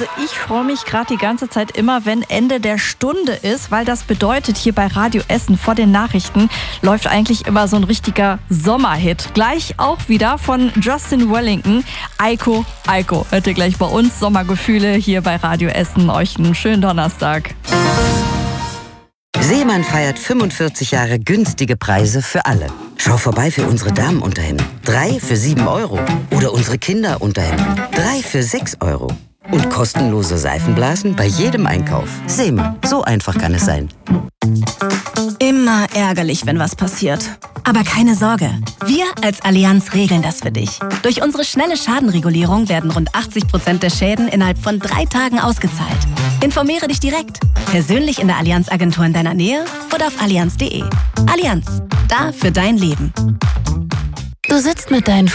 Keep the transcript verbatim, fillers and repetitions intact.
Also ich freue mich gerade die ganze Zeit immer, wenn Ende der Stunde ist, weil das bedeutet, hier bei Radio Essen vor den Nachrichten läuft eigentlich immer so ein richtiger Sommerhit. Gleich auch wieder von Justin Wellington. Eiko, Eiko. Hört ihr gleich bei uns. Sommergefühle hier bei Radio Essen. Euch einen schönen Donnerstag. Seemann feiert fünfundvierzig Jahre günstige Preise für alle. Schau vorbei für unsere Damenunterhemden. Drei für sieben Euro. Oder unsere Kinderunterhemden. Drei für sechs Euro. Und kostenlose Seifenblasen bei jedem Einkauf. Seemann, so einfach kann es sein. Immer ärgerlich, wenn was passiert. Aber keine Sorge, wir als Allianz regeln das für dich. Durch unsere schnelle Schadenregulierung werden rund achtzig Prozent der Schäden innerhalb von drei Tagen ausgezahlt. Informiere dich direkt, persönlich in der Allianz-Agentur in deiner Nähe oder auf allianz punkt de. Allianz, da für dein Leben. Du sitzt mit deinen